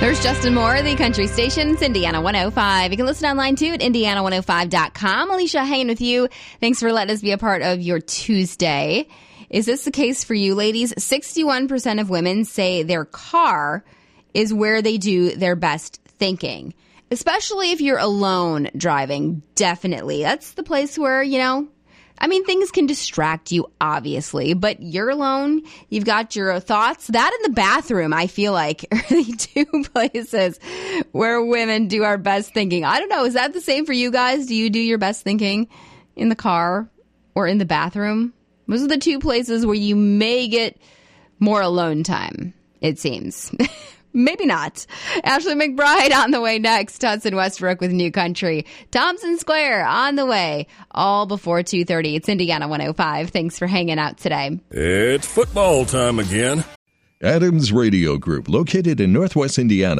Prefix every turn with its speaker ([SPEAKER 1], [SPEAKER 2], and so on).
[SPEAKER 1] There's Justin Moore, the country station. It's Indiana 105. You can listen online too at Indiana105.com. Alicia hanging with you. Thanks for letting us be a part of your Tuesday. Is this the case for you, ladies? 61% of women say their car is where they do their best thinking, especially if you're alone driving. Definitely. That's the place where, things can distract you, obviously, but you're alone. You've got your thoughts. That in the bathroom, I feel like, are the two places where women do our best thinking. I don't know. Is that the same for you guys? Do you do your best thinking in the car or in the bathroom? Those are the two places where you may get more alone time, it seems. Maybe not. Ashley McBride on the way next. Hudson Westbrook with New Country. Thompson Square on the way. All before 2:30. It's Indiana 105. Thanks for hanging out today.
[SPEAKER 2] It's football time again.
[SPEAKER 3] Adams Radio Group, located in Northwest Indiana,